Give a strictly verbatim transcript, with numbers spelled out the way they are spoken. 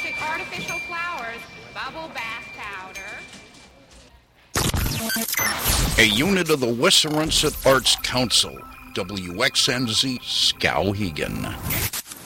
magic artificial flowers, bubble bath powder. A unit of the Wissarunset Arts Council, W X N Z Skowhegan.